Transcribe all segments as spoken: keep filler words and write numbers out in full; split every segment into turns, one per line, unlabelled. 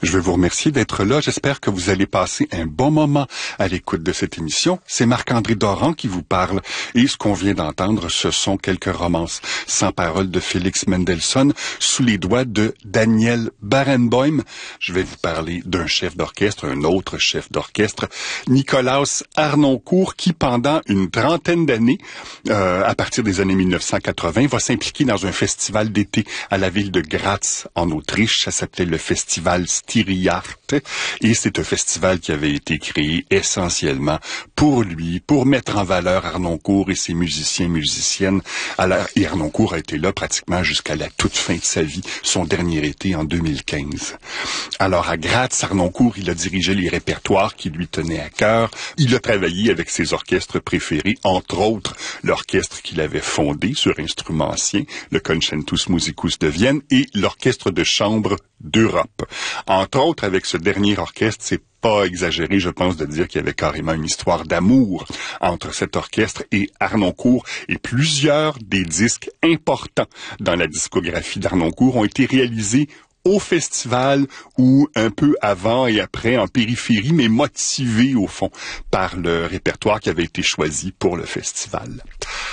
Je veux vous remercier d'être là. J'espère que vous allez passer un bon moment à l'écoute de cette émission. C'est Marc-André Doran qui vous parle. Et ce qu'on vient d'entendre, ce sont quelques romances sans parole de Félix Mendelssohn sous les doigts de Daniel Barenboim. Je vais vous parler d'un chef d'orchestre, un autre chef d'orchestre, Nikolaus Harnoncourt, qui pendant une trentaine d'années, euh, à partir des années mille neuf cent quatre-vingts, va s'impliquer dans un festival d'été à la ville de Graz, en Autriche. Ça s'appelait le festival Styriart. Et c'est un festival qui avait été créé essentiellement pour lui, pour mettre en valeur Harnoncourt et ses musiciens et musiciennes. Alors, et Harnoncourt a été là pratiquement jusqu'à la toute fin de sa vie, son dernier été en deux mille quinze. Alors, à Graz, Harnoncourt, il a dirigé les répertoires qui lui tenaient à cœur. Il a travaillé avec ses orchestres préférés, entre autres l'orchestre qu'il avait fondé sur instruments anciens, le Concentus Musicus de Vienne, et l'orchestre de chambre d'Europe. Entre autres, avec ce dernier orchestre, c'est pas exagéré, je pense, de dire qu'il y avait carrément une histoire d'amour entre cet orchestre et Harnoncourt, et plusieurs des disques importants dans la discographie d'Harnoncourt ont été réalisés au festival ou un peu avant et après en périphérie, mais motivés au fond par le répertoire qui avait été choisi pour le festival.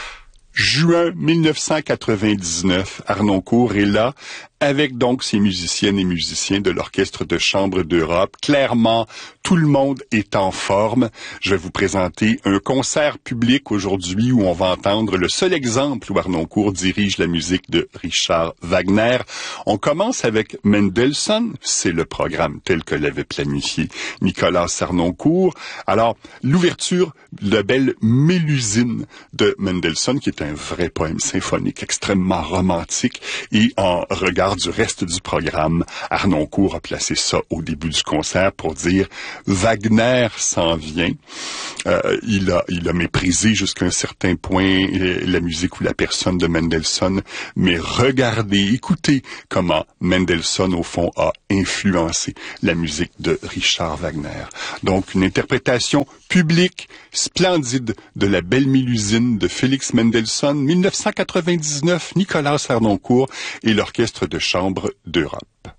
Juin mille neuf cent quatre-vingt-dix-neuf, Harnoncourt est là, avec donc ses musiciennes et musiciens de l'Orchestre de chambre d'Europe. Clairement, tout le monde est en forme. Je vais vous présenter un concert public aujourd'hui où on va entendre le seul exemple où Harnoncourt dirige la musique de Richard Wagner. On commence avec Mendelssohn, c'est le programme tel que l'avait planifié Nikolaus Harnoncourt. Alors, l'ouverture, la belle Mélusine de Mendelssohn, qui est un vrai poème symphonique extrêmement romantique, et en regard du reste du programme, Harnoncourt a placé ça au début du concert pour dire Wagner s'en vient. Euh, il a, il a méprisé jusqu'à un certain point la musique ou la personne de Mendelssohn, mais regardez, écoutez comment Mendelssohn au fond a influencé la musique de Richard Wagner. Donc une interprétation publique splendide de la belle Mélusine de Félix Mendelssohn, mille neuf cent quatre-vingt-dix-neuf, Nikolaus Harnoncourt et l'Orchestre de chambre d'Europe.